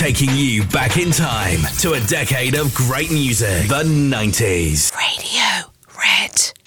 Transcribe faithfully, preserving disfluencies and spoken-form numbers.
taking you back in time to a decade of great music, the nineties. Radio Red.